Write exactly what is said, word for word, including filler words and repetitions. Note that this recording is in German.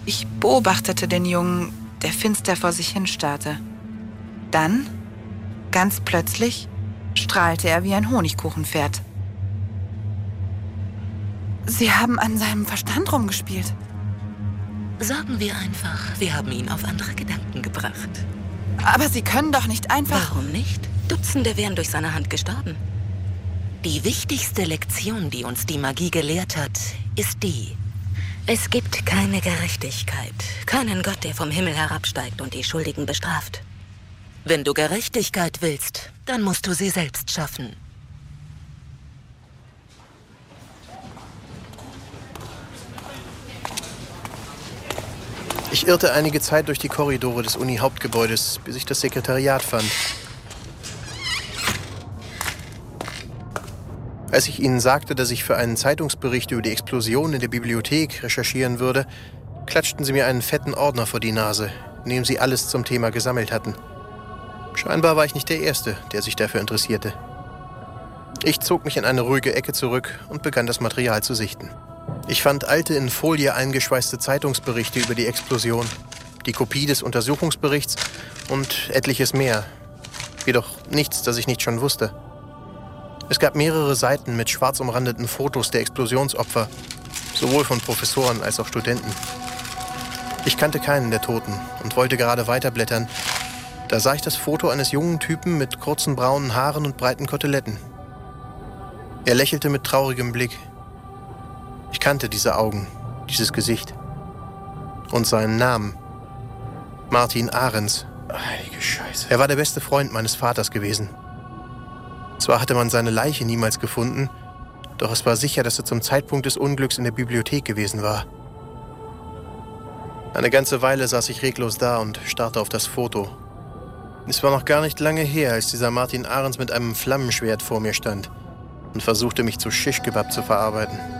Ich beobachtete den Jungen, der finster vor sich hinstarrte. Dann, ganz plötzlich, strahlte er wie ein Honigkuchenpferd. Sie haben an seinem Verstand rumgespielt. Sagen wir einfach, wir haben ihn auf andere Gedanken gebracht. Aber Sie können doch nicht einfach... Warum nicht? Dutzende wären durch seine Hand gestorben. Die wichtigste Lektion, die uns die Magie gelehrt hat, ist die: Es gibt keine Gerechtigkeit, keinen Gott, der vom Himmel herabsteigt und die Schuldigen bestraft. Wenn du Gerechtigkeit willst, dann musst du sie selbst schaffen. Ich irrte einige Zeit durch die Korridore des Uni-Hauptgebäudes, bis ich das Sekretariat fand. Als ich ihnen sagte, dass ich für einen Zeitungsbericht über die Explosion in der Bibliothek recherchieren würde, klatschten sie mir einen fetten Ordner vor die Nase, in dem sie alles zum Thema gesammelt hatten. Scheinbar war ich nicht der Erste, der sich dafür interessierte. Ich zog mich in eine ruhige Ecke zurück und begann das Material zu sichten. Ich fand alte, in Folie eingeschweißte Zeitungsberichte über die Explosion, die Kopie des Untersuchungsberichts und etliches mehr. Jedoch nichts, das ich nicht schon wusste. Es gab mehrere Seiten mit schwarz umrandeten Fotos der Explosionsopfer, sowohl von Professoren als auch Studenten. Ich kannte keinen der Toten und wollte gerade weiterblättern. Da sah ich das Foto eines jungen Typen mit kurzen braunen Haaren und breiten Koteletten. Er lächelte mit traurigem Blick. Ich kannte diese Augen, dieses Gesicht und seinen Namen. Martin Ahrens. Heilige Scheiße. Er war der beste Freund meines Vaters gewesen. Zwar hatte man seine Leiche niemals gefunden, doch es war sicher, dass er zum Zeitpunkt des Unglücks in der Bibliothek gewesen war. Eine ganze Weile saß ich reglos da und starrte auf das Foto. Es war noch gar nicht lange her, als dieser Martin Ahrens mit einem Flammenschwert vor mir stand und versuchte, mich zu Shish Kebab zu verarbeiten.